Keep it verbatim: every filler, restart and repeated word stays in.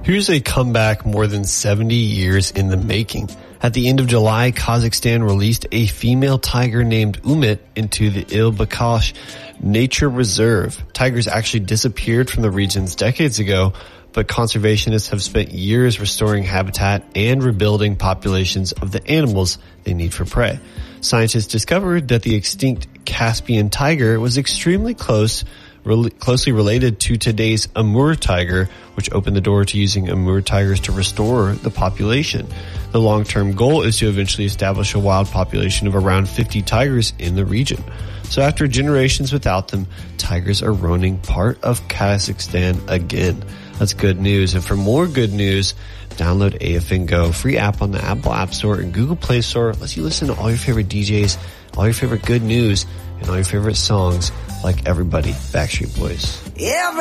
Here's a comeback more than seventy years in the making. At the end of July, Kazakhstan released a female tiger named Umit into the Il-Bakash Nature Reserve. Tigers actually disappeared from the regions decades ago, but conservationists have spent years restoring habitat and rebuilding populations of the animals they need for prey. Scientists discovered that the extinct Caspian tiger was extremely close Re- closely related to today's Amur tiger, which opened the door to using Amur tigers to restore the population. The long-term goal is to eventually establish a wild population of around fifty tigers in the region. So after generations without them, tigers are roaming part of Kazakhstan again. That's good news. And for more good news, download A F N Go, free app on the Apple App Store and Google Play Store. Lets you listen to all your favorite D Js, all your favorite good news, and all your favorite songs like Everybody, Backstreet Boys. Every